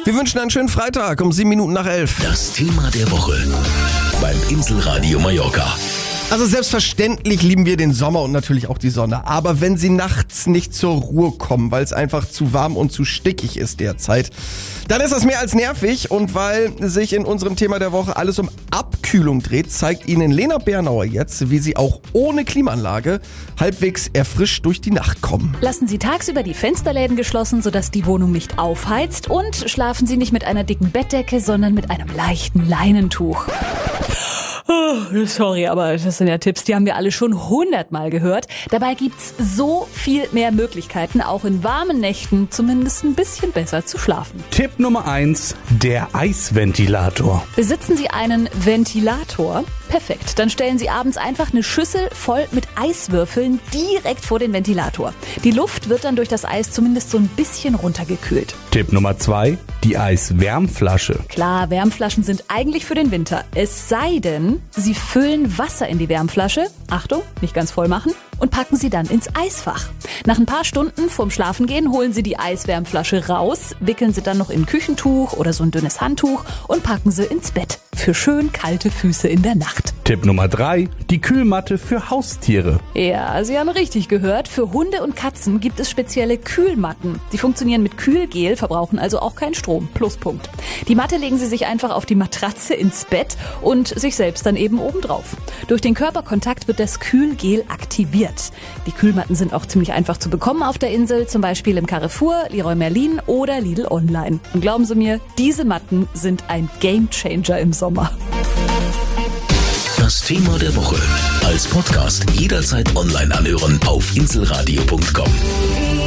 Wir wünschen einen schönen Freitag um 7:07. Das Thema der Woche beim Inselradio Mallorca. Also selbstverständlich lieben wir den Sommer und natürlich auch die Sonne. Aber wenn sie nachts nicht zur Ruhe kommen, weil es einfach zu warm und zu stickig ist derzeit, dann ist das mehr als nervig. Und weil sich in unserem Thema der Woche alles um Abkühlung dreht, zeigt Ihnen Lena Bernauer jetzt, wie Sie auch ohne Klimaanlage halbwegs erfrischt durch die Nacht kommen. Lassen Sie tagsüber die Fensterläden geschlossen, sodass die Wohnung nicht aufheizt, und schlafen Sie nicht mit einer dicken Bettdecke, sondern mit einem leichten Leinentuch. Oh, sorry, aber das sind ja Tipps, die haben wir alle schon 100-mal gehört. Dabei gibt's so viel mehr Möglichkeiten, auch in warmen Nächten zumindest ein bisschen besser zu schlafen. Tipp Nummer 1, der Eisventilator. Besitzen Sie einen Ventilator? Perfekt, dann stellen Sie abends einfach eine Schüssel voll mit Eiswürfeln direkt vor den Ventilator. Die Luft wird dann durch das Eis zumindest so ein bisschen runtergekühlt. Tipp Nummer 2, die Eiswärmflasche. Klar, Wärmflaschen sind eigentlich für den Winter. Es sei denn, Sie füllen Wasser in die Wärmflasche, Achtung, nicht ganz voll machen, und packen sie dann ins Eisfach. Nach ein paar Stunden vorm Schlafengehen holen Sie die Eiswärmflasche raus, wickeln sie dann noch in ein Küchentuch oder so ein dünnes Handtuch und packen sie ins Bett für schön kalte Füße in der Nacht. Tipp Nummer 3, die Kühlmatte für Haustiere. Ja, Sie haben richtig gehört. Für Hunde und Katzen gibt es spezielle Kühlmatten. Die funktionieren mit Kühlgel, verbrauchen also auch keinen Strom. Pluspunkt. Die Matte legen Sie sich einfach auf die Matratze ins Bett und sich selbst dann eben obendrauf. Durch den Körperkontakt wird das Kühlgel aktiviert. Die Kühlmatten sind auch ziemlich einfach zu bekommen auf der Insel, zum Beispiel im Carrefour, Leroy Merlin oder Lidl Online. Und glauben Sie mir, diese Matten sind ein Gamechanger im Sommer. Das Thema der Woche als Podcast jederzeit online anhören auf inselradio.com.